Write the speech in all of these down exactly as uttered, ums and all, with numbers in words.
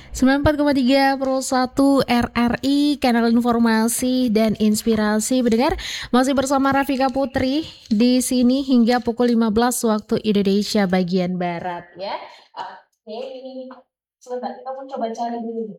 sembilan puluh empat koma tiga Pro satu R R I, kanal informasi dan inspirasi. Pendengar, masih bersama Rafika Putri di sini hingga pukul lima belas waktu Indonesia bagian Barat ya. Oke, sebentar kita mau coba cari dulu.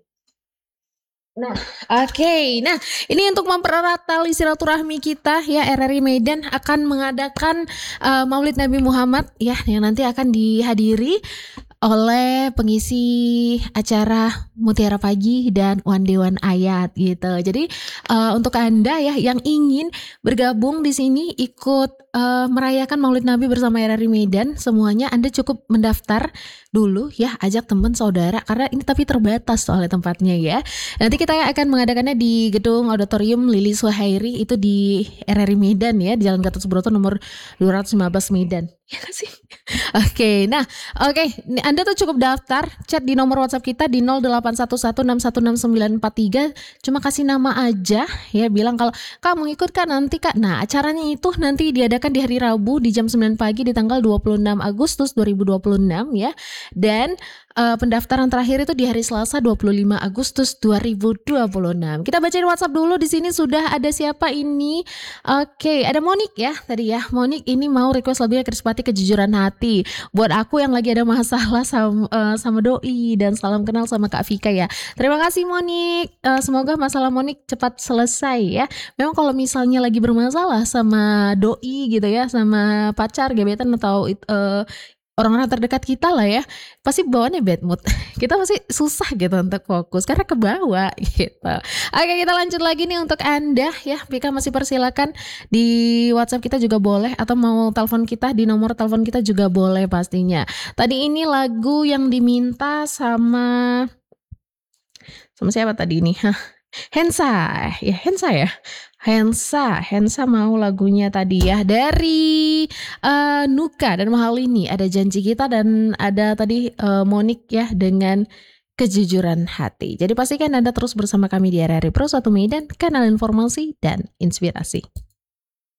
Nah, oke. Okay. Nah, ini untuk mempererat tali silaturahmi kita ya, R R I Medan akan mengadakan uh, Maulid Nabi Muhammad ya, yang nanti akan dihadiri oleh pengisi acara Mutiara Pagi dan One Day One Ayat gitu. Jadi uh, untuk Anda ya yang ingin bergabung di sini ikut uh, merayakan Maulid Nabi bersama R R I Medan, semuanya Anda cukup mendaftar dulu ya, ajak teman saudara karena ini tapi terbatas soalnya tempatnya ya. Nanti kita akan mengadakannya di Gedung Auditorium Lili Suhairi, itu di R R I Medan ya, di Jalan Gatot Subroto nomor dua ratus lima belas Medan. Ya kan sih? Oke, okay, nah oke, okay. Anda tuh cukup daftar, chat di nomor WhatsApp kita di nol delapan satu satu enam satu enam sembilan empat tiga, cuma kasih nama aja ya, bilang kalau kamu ikut kan nanti Kak. Nah, acaranya itu nanti diadakan di hari Rabu di jam sembilan pagi di tanggal dua puluh enam Agustus dua ribu dua puluh enam ya. Dan uh, pendaftaran terakhir itu di hari Selasa dua puluh lima Agustus dua ribu dua puluh enam. Kita bacain WhatsApp dulu, di sini sudah ada siapa ini? Oke, okay, ada Monik ya tadi ya. Monik ini mau request lagunya Krispati Kejujuran Hati. Buat aku yang lagi ada masalah sama, uh, sama doi, dan salam kenal sama Kak Vika ya. Terima kasih Monik. Uh, semoga masalah Monik cepat selesai ya. Memang kalau misalnya lagi bermasalah sama doi gitu ya, sama pacar, gebetan atau uh, orang-orang terdekat kita lah ya, pasti bawaannya bad mood. Kita pasti susah gitu untuk fokus karena kebawa gitu. Oke, kita lanjut lagi nih untuk Anda ya. Vika masih persilakan di WhatsApp kita juga boleh, atau mau telepon kita di nomor telepon kita juga boleh pastinya. Tadi ini lagu yang diminta sama sama siapa tadi ini? Hah. Hensa, ya Hensa ya. Hensa, Hensa mau lagunya tadi ya dari uh, Nuka dan Mahal ini, ada Janji Kita, dan ada tadi uh, Monik ya dengan Kejujuran Hati. Jadi pastikan Anda terus bersama kami di R R I Pro satu Medan, kanal informasi dan inspirasi.